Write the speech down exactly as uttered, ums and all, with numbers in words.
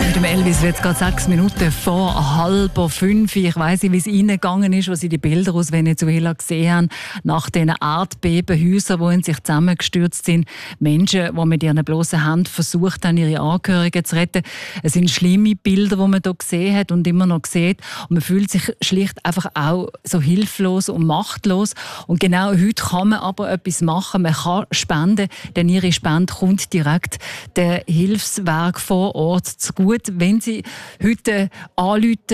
Mit dem Elvis wird es gerade sechs Minuten vor halb fünf. Ich weiss nicht, wie es Ihnen gegangen ist, als Sie die Bilder aus Venezuela gesehen haben, nach diesen Erdbebenhäusern, die in sich zusammengestürzt sind. Menschen, die mit ihren bloßen Händen versucht haben, ihre Angehörigen zu retten. Es sind schlimme Bilder, die man hier gesehen hat und immer noch sieht. Und man fühlt sich schlicht einfach auch so hilflos und machtlos. Und genau heute kann man aber etwas machen. Man kann spenden, denn Ihre Spende kommt direkt der Hilfswerk vor Ort zu gut. Wenn Sie heute anrufen,